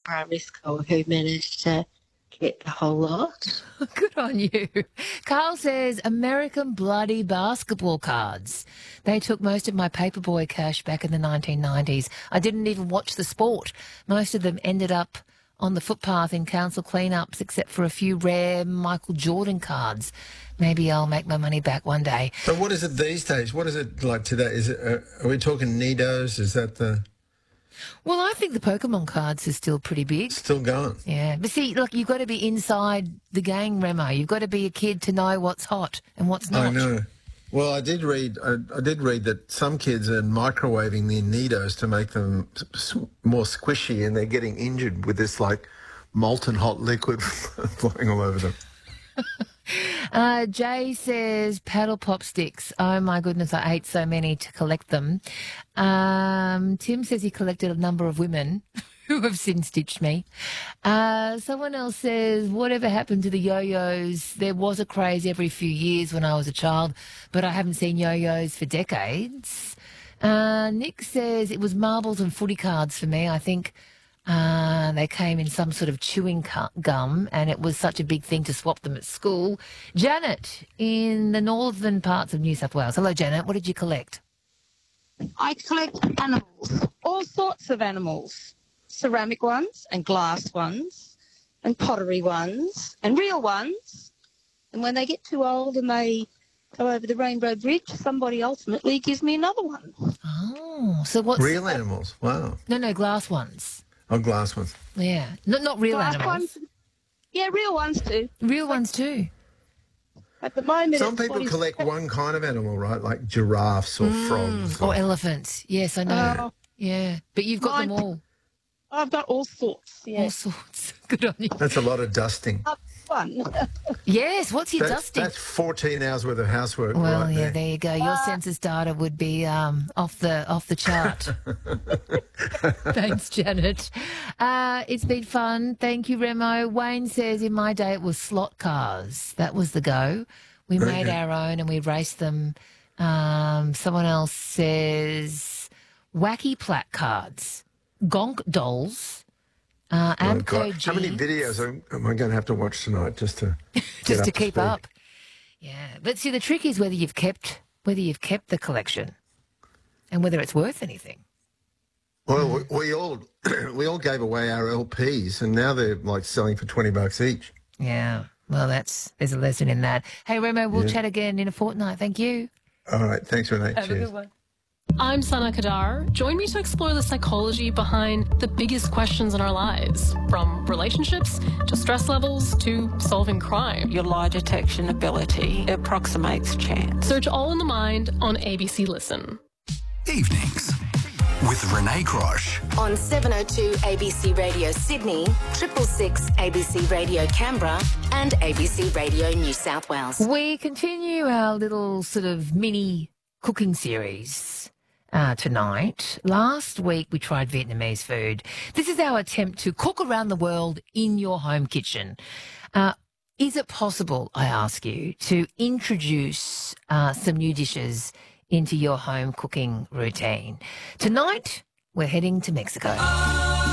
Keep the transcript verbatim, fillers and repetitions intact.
primary school who managed to get the whole lot. Good on you. Carl says, American bloody basketball cards. They took most of my paperboy cash back in the nineteen nineties. I didn't even watch the sport. Most of them ended up on the footpath in council cleanups, except for a few rare Michael Jordan cards. Maybe I'll make my money back one day. So what is it these days? What is it like today? Is it? Uh, are we talking Nidos? Is that the... Well, I think the Pokemon cards are still pretty big. Still going. Yeah. But see, look, you've got to be inside the gang, Remo. You've got to be a kid to know what's hot and what's not. I know. Well, I did read. I, I did read that some kids are microwaving their Nidos to make them s- more squishy, and they're getting injured with this like molten hot liquid flying all over them. Uh, Jay says paddle pop sticks. Oh my goodness, I ate so many to collect them. Um, Tim says he collected a number of women who have since ditched me. Uh, someone else says, whatever happened to the yo-yos? There was a craze every few years when I was a child, but I haven't seen yo-yos for decades. Uh, Nick says it was marbles and footy cards for me. I think uh, they came in some sort of chewing cu- gum, and it was such a big thing to swap them at school. Janet, in the northern parts of New South Wales. Hello, Janet. What did you collect? I collect animals, all sorts of animals. Ceramic ones and glass ones and pottery ones and real ones. And when they get too old and they go over the Rainbow Bridge, somebody ultimately gives me another one. Oh, so what's... Real animals? Wow. No, no, glass ones. Oh, glass ones. Yeah, not not real Glass animals. ones, yeah, real ones too. Real ones too. At the moment, Some it's people what is- collect one kind of animal, right? Like giraffes or frogs. Or elephants. Yes, I know. Oh, Yeah, but you've got them Mine- all. I've got all sorts. All Yeah, sorts. Good on you. That's a lot of dusting. Up one. Yes, what's your That's, dusting? that's fourteen hours worth of housework. Well, right yeah, there. there you go. Your census data would be um, off the off the chart. Thanks, Janet. Uh, it's been fun. Thank you, Remo. Wayne says, in my day, it was slot cars. That was the go. We Very made good. our own and we raced them. Um, someone else says, wacky plaque cards, gonk dolls, uh, Oh, Amco God. How many jeans. videos am, am I going to have to watch tonight just to get Just up to keep speed? up. Yeah, but see, the trick is whether you've kept whether you've kept the collection, and whether it's worth anything. Well, we, we all we all gave away our L Ps, and now they're like selling for twenty bucks each. Yeah, well, that's there's a lesson in that. Hey, Remo, we'll Yeah. chat again in a fortnight. Thank you. All right, thanks, Renee. Have a Cheers. good one. I'm Sana Kadar. Join me to explore the psychology behind the biggest questions in our lives, from relationships to stress levels to solving crime. Your lie detection ability approximates chance. Search All in the Mind on A B C Listen. Evenings with Renee Crosh. On seven oh two A B C Radio Sydney, triple six A B C Radio Canberra and A B C Radio New South Wales. We continue our little sort of mini cooking series uh, tonight. Last week we tried Vietnamese food. This is our attempt to cook around the world in your home kitchen. Uh, is it possible, I ask you, to introduce uh, some new dishes into your home cooking routine? Tonight, we're heading to Mexico.